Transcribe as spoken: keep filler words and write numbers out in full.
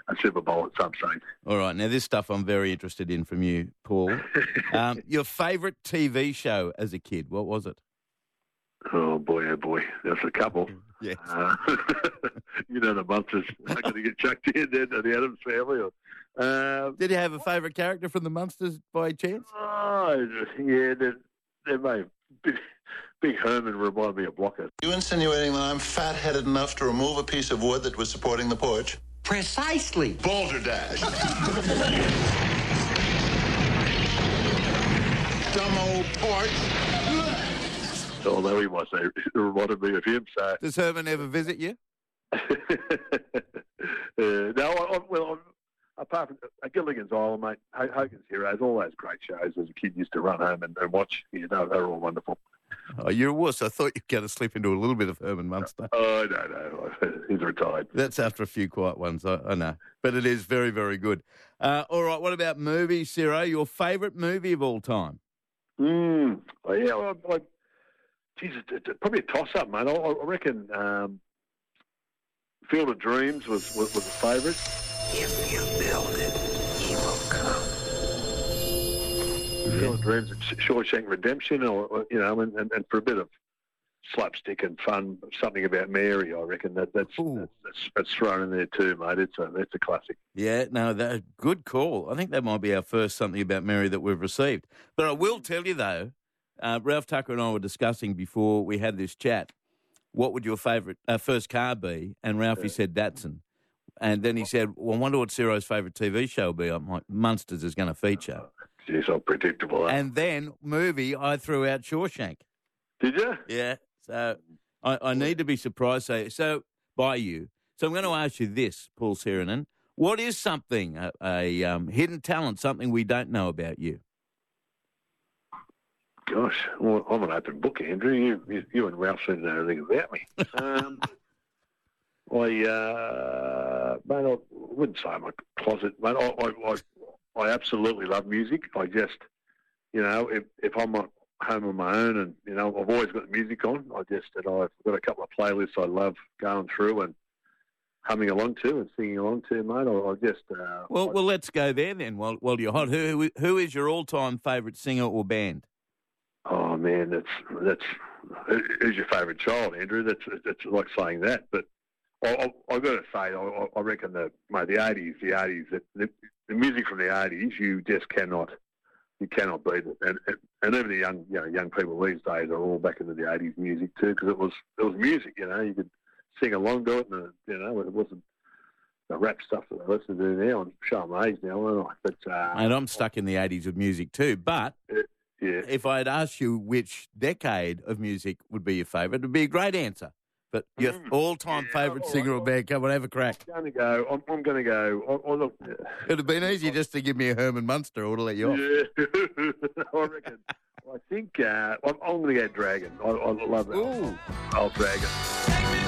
a Super Bowl at some stage. All right. Now, this stuff I'm very interested in from you, Paul. um, your favourite T V show as a kid, what was it? Oh, boy, oh, boy. There's a couple. Yes. Uh, you know, the Munsters are going to get chucked in there to the Addams Family. Or, uh, Did you have a favourite character from the Munsters by chance? Oh, yeah, they, they may. Big, Big Herman reminded me of Blocker. You insinuating that I'm fat-headed enough to remove a piece of wood that was supporting the porch? Precisely. Balderdash. Dumb old porch. Although he might say it reminded me of him, so. Does Herman ever visit you? uh, no, I, I, well, I, apart from uh, Gilligan's Island, mate, Hogan's Heroes, all those great shows as a kid used to run home and, and watch. You know, they were all wonderful. Oh, you're a wuss. I thought you'd going to slip into a little bit of Herman Munster. Oh, no, no. He's retired. That's after a few quiet ones, I, I know. But it is very, very good. Uh, all right, what about movies, Ciro? Your favourite movie of all time? Mm, oh, yeah, well, I, geez, it's probably a toss-up, mate. I, I reckon um, Field of Dreams was, was, was a favourite. If you build it, he will come. Field of Dreams, Shawshank Redemption, or, or you know, and, and, and for a bit of slapstick and fun, something about Mary. I reckon that that's that's, that's that's thrown in there too, mate. It's a it's a classic. Yeah, no, that good call. I think that might be our first something about Mary that we've received. But I will tell you though, uh, Ralph Tucker and I were discussing before we had this chat. What would your favourite uh, first car be? And Ralphie yeah. said Datsun. And then he said, well, I wonder what Ciro's favourite T V show will be. I'm like, Munsters is going to feature. Jeez, how predictable. Eh? And then movie, I threw out Shawshank. Did you? Yeah. So I, I need to be surprised so, so by you. So I'm going to ask you this, Paul Sirenen. What is something, a, a um, hidden talent, something we don't know about you? Gosh, well, I'm an open book, Andrew. You, you, you and Ralph seem to know everything about me. Um, I, uh, man, I wouldn't say I'm a closet, mate. I, I, I, I absolutely love music. I just, you know, if, if I'm at home on my own and, you know, I've always got the music on. I just, and I've got a couple of playlists I love going through and humming along to and singing along to, mate. I, I just... Uh, well, I, well, let's go there then while, while you're hot. Who, who is your all-time favourite singer or band? Oh, man, that's, that's, who's your favourite child, Andrew? That's, that's like saying that, but I, I, I've got to say, I, I reckon the, mate, the eighties, the eighties, the, the, the music from the eighties, you just cannot, you cannot beat it. And, and, and even the young, you know, young people these days are all back into the eighties music too, because it was, it was music, you know, you could sing along to it, and, you know, it wasn't the rap stuff that I listen to now. I'm showing my age now, aren't I? But, uh, and I'm stuck in the eighties with music too, but... It, Yeah. If I had asked you which decade of music would be your favourite, it would be a great answer. But your mm. all-time yeah, favourite right, singer or band, come on, have a crack. I'm going to go. I'm, I'm going to go. I, I look, it would have been easy just to give me a Herman Munster or to let you off. Yeah, I reckon. I think uh, I'm, I'm going to go Dragon. I, I love that. Ooh. Old Dragon.